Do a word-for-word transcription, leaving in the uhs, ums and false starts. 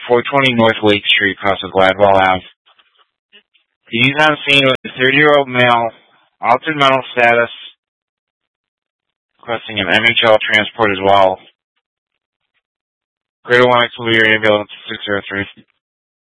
four twenty North Lake Street, across the Gladwell Ave. He's on scene with a thirty-year-old male, altered mental status, requesting an M H L transport as well. Greater Lenox will be your ambulance six zero three.